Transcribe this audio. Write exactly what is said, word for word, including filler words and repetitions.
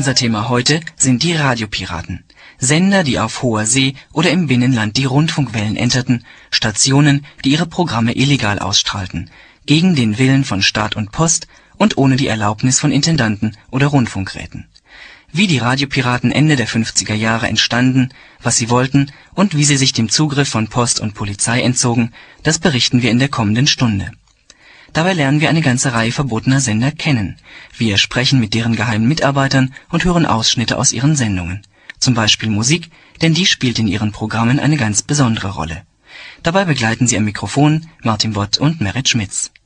Unser Thema heute sind die Radiopiraten. Sender, die auf hoher See oder im Binnenland die Rundfunkwellen enterten, Stationen, die ihre Programme illegal ausstrahlten, gegen den Willen von Staat und Post und ohne die Erlaubnis von Intendanten oder Rundfunkräten. Wie die Radiopiraten Ende der fünfziger Jahre entstanden, was sie wollten und wie sie sich dem Zugriff von Post und Polizei entzogen, das berichten wir in der kommenden Stunde. Dabei lernen wir eine ganze Reihe verbotener Sender kennen. Wir sprechen mit deren geheimen Mitarbeitern und hören Ausschnitte aus ihren Sendungen. Zum Beispiel Musik, denn die spielt in ihren Programmen eine ganz besondere Rolle. Dabei begleiten sie am Mikrofon Martin Bott und Merit Schmitz.